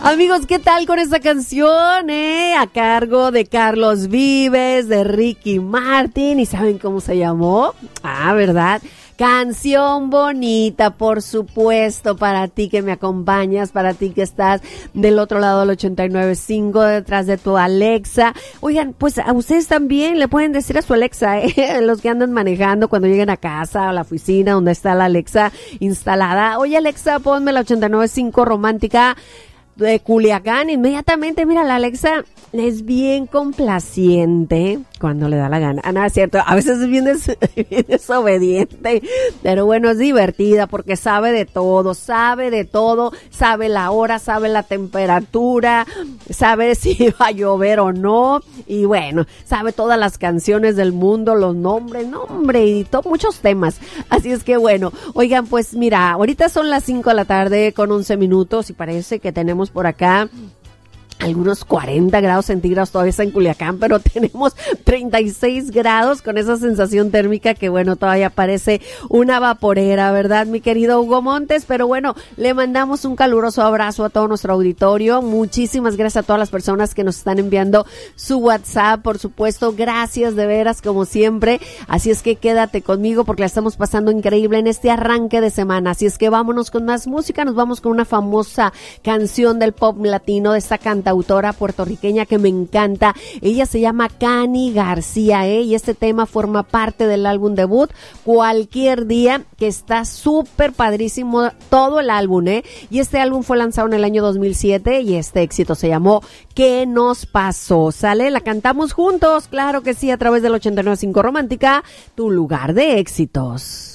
Amigos, ¿qué tal con esta canción, a cargo de Carlos Vives, de Ricky Martin? ¿Y saben cómo se llamó? Ah, ¿verdad? Canción bonita, por supuesto, para ti que me acompañas, para ti que estás del otro lado del 89.5, detrás de tu Alexa. Oigan, pues a ustedes también le pueden decir a su Alexa, los que andan manejando cuando lleguen a casa, a la oficina donde está la Alexa instalada. Oye, Alexa, ponme la 89.5 romántica de Culiacán. Inmediatamente, mira, la Alexa es bien complaciente cuando le da la gana. Ah, no, es cierto, a veces es bien desobediente, pero bueno, es divertida porque sabe de todo, sabe la hora, sabe la temperatura, sabe si va a llover o no, y bueno, sabe todas las canciones del mundo, los nombres, y muchos temas. Así es que bueno, oigan, pues mira, ahorita son las 5 de la tarde con 11 minutos y parece que tenemos por acá algunos 40 grados centígrados, todavía está en Culiacán, pero tenemos 36 grados con esa sensación térmica que bueno, todavía parece una vaporera, ¿verdad, mi querido Hugo Montes? Pero bueno, le mandamos un caluroso abrazo a todo nuestro auditorio. Muchísimas gracias a todas las personas que nos están enviando su WhatsApp, por supuesto, gracias de veras como siempre. Así es que quédate conmigo porque la estamos pasando increíble en este arranque de semana. Así es que vámonos con más música, nos vamos con una famosa canción del pop latino de esta cantautora puertorriqueña que me encanta. Ella se llama Cani García, y este tema forma parte del álbum debut Cualquier Día, que está súper padrísimo todo el álbum, y este álbum fue lanzado en el año 2007 y este éxito se llamó ¿Qué nos pasó? ¿Sale? La cantamos juntos, claro que sí, a través del 89.5 Romántica, tu lugar de éxitos.